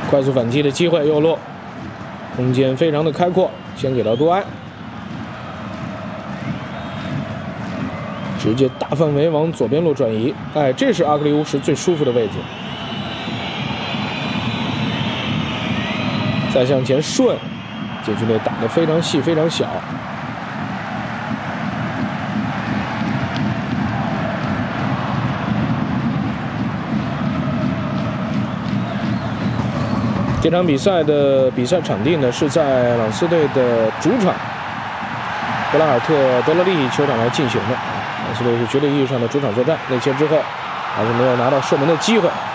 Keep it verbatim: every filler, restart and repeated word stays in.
快速反击的机会，右路空间非常的开阔，先给到多埃，直接大范围往左边路转移。哎，这是阿克利乌什最舒服的位置。再向前顺，禁区内打得非常细，非常小。 这场比赛的比赛场地呢是在朗斯队的主场布拉尔特德勒利球场来进行的。朗斯队是绝对意义上的主场作战，内切之后还是没有拿到射门的机会。